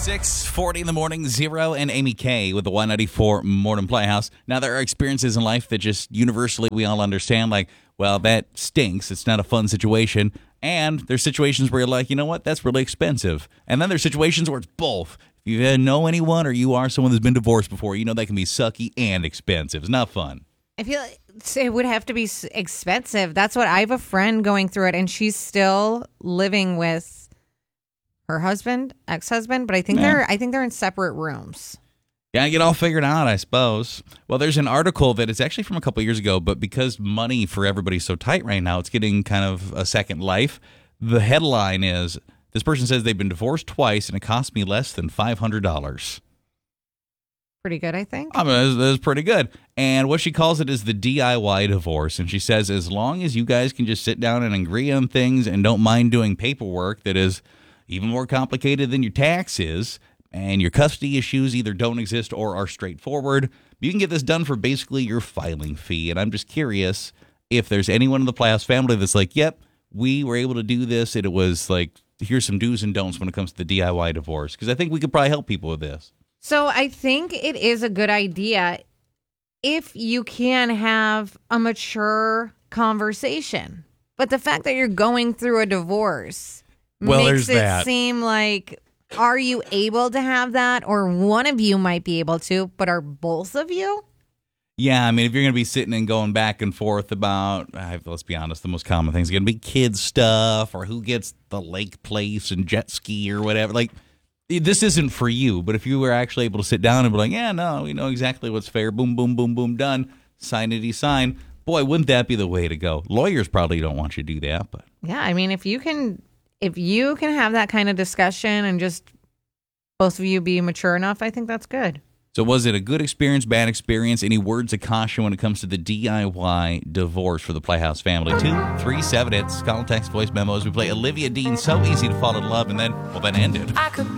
6:40 in the morning, Zero and Amy K with the 194 Morning Playhouse. Now, there are experiences in life that just universally we all understand, like, well, that stinks. It's not a fun situation. And there's situations where you're like, you know what? That's really expensive. And then there's situations where it's both. If you know anyone or you are someone that's been divorced before, you know that can be sucky and expensive. It's not fun. I feel like it would have to be expensive. That's what I have a friend going through it, and she's still living with her husband, ex-husband, but I think they're in separate rooms. Yeah, get all figured out, I suppose. Well, there's an article that is actually from a couple of years ago, but because money for everybody's so tight right now, it's getting kind of a second life. The headline is, this person says they've been divorced twice and it cost me less than $500. Pretty good, I think. I mean, that's pretty good. And what she calls it is the DIY divorce. And she says, as long as you guys can just sit down and agree on things and don't mind doing paperwork that is even more complicated than your taxes, and your custody issues either don't exist or are straightforward, you can get this done for basically your filing fee. And I'm just curious if there's anyone in the Playhouse family that's like, yep, we were able to do this, and it was like, here's some do's and don'ts when it comes to the DIY divorce. Because I think we could probably help people with this. So I think it is a good idea if you can have a mature conversation. But the fact that you're going through a divorce makes it seem like, are you able to have that? Or one of you might be able to, but are both of you? Yeah, I mean, if you're going to be sitting and going back and forth about, let's be honest, the most common things are going to be kids stuff or who gets the lake place and jet ski or whatever. Like, this isn't for you, but if you were actually able to sit down and be like, yeah, no, we know exactly what's fair, boom, boom, boom, boom, done, sign-ity sign, boy, wouldn't that be the way to go? Lawyers probably don't want you to do that, but. Yeah, I mean, if you can have that kind of discussion and just both of you be mature enough, I think that's good. So was it a good experience, bad experience? Any words of caution when it comes to the DIY divorce for the Playhouse family? 237 hits, call, text, voice memos. We play Olivia Dean, So Easy to Fall in Love, and then, well, that ended. I could